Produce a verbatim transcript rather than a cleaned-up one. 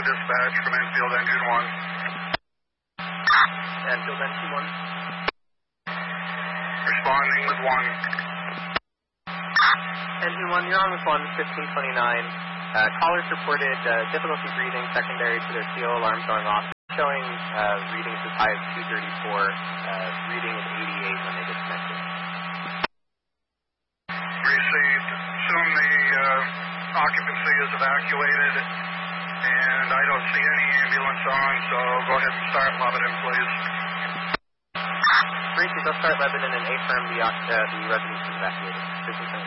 dispatch from Enfield Engine one. Enfield Engine one. Responding with one. Engine one, you're on with one, fifteen twenty-nine. Uh, callers reported uh, difficulty breathing secondary to their C O alarm going off, showing uh, readings as high as two thirty-four, uh, reading of eighty-eight when they disconnected. Received. Soon the uh, occupancy is evacuated, and I don't see any ambulance on, so go ahead and start Lebanon, please. Briefly, they'll start Lebanon and affirm the, uh, the residents evacuated.